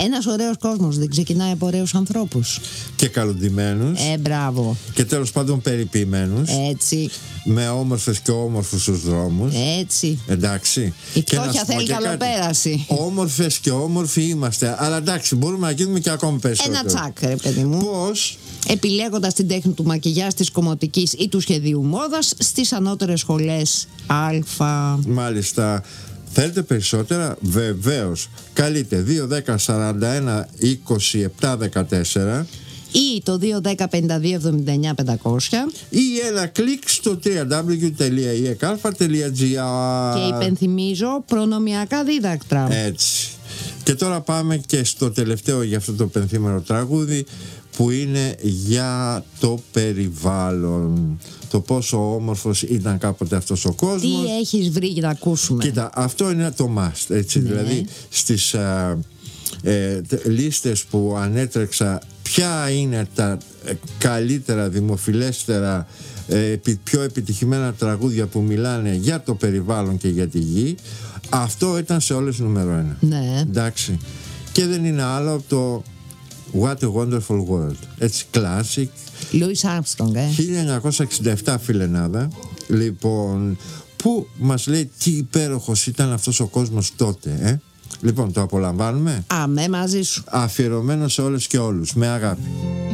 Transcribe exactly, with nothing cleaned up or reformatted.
Ένας ωραίος κόσμος δεν ξεκινάει από ωραίους ανθρώπους. Και καλοντημένους. Ε, μπράβο. Και τέλος πάντων περιποιημένους. Έτσι. Με όμορφες και όμορφους στους δρόμους. Έτσι. Εντάξει. Η φτώχεια θέλει καλοπέραση. Όμορφες και όμορφοι είμαστε. Αλλά εντάξει, μπορούμε να γίνουμε και ακόμη περισσότερο. Ένα τσάκ, ρε παιδί μου. Πώς? Επιλέγοντας την τέχνη του μακιγιάζ, της κομμωτικής ή του σχεδίου μόδας στις ανώτερες σχολές Α. Μάλιστα. Θέλετε περισσότερα? Βεβαίως. Καλείτε δύο δέκα σαράντα ένα είκοσι επτά δεκατέσσερα ή το δύο δέκα πενήντα δύο εβδομήντα εννιά πεντακόσια ή ένα κλικ στο double-u double-u double-u τελεία ι εκ αλφα τελεία τζι άρ. Και υπενθυμίζω προνομιακά δίδακτρα. Έτσι. Και τώρα πάμε και στο τελευταίο για αυτό το πενθήμερο τραγούδι, που είναι για το περιβάλλον. Το πόσο όμορφος ήταν κάποτε αυτός ο κόσμος. Τι έχεις βρει να ακούσουμε? Κοίτα, αυτό είναι το must, έτσι, ναι. Δηλαδή στις α, ε, λίστες που ανέτρεξα, ποια είναι τα καλύτερα, δημοφιλέστερα, ε, πιο επιτυχημένα τραγούδια που μιλάνε για το περιβάλλον και για τη γη, αυτό ήταν σε όλες νούμερο ένα. Ναι. Εντάξει. Και δεν είναι άλλο από το What a Wonderful World. Έτσι, classic. Louis Armstrong, ε. χίλια εννιακόσια εξήντα επτά, φιλενάδα. Λοιπόν, που μας λέει τι υπέροχος ήταν αυτός ο κόσμος τότε, ε. Λοιπόν, το απολαμβάνουμε. Αμέ, μαζί σου. Αφιερωμένο σε όλες και όλους, με αγάπη.